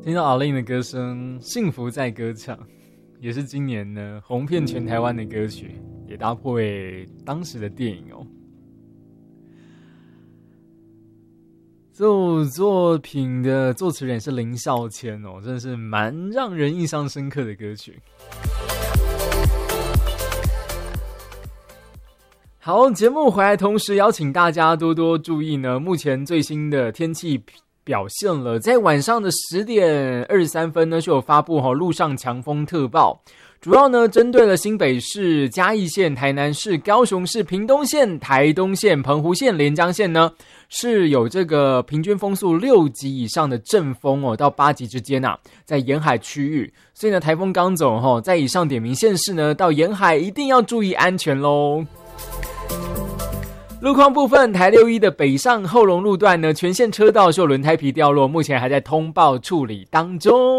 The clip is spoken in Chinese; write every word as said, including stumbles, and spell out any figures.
听到阿令的歌声，幸福在歌唱，也是今年呢红遍全台湾的歌曲，也搭配当时的电影哦。这首作品的作词人是林孝谦哦，真的是蛮让人印象深刻的歌曲。好，节目回来同时邀请大家多多注意呢，目前最新的天气表现了，在晚上的十点二十三分呢，就有发布齁陆上强风特报，主要呢针对了新北市、嘉义县、台南市、高雄市、屏东县、台东县、澎湖县、连江县呢，是有这个平均风速六级以上的阵风哦，到八级之间啊，在沿海区域，所以呢台风刚走齁，在以上点名县市呢，到沿海一定要注意安全咯。路况部分，台六一的北上后龙路段呢，全线车道受轮胎皮掉落，目前还在通报处理当中。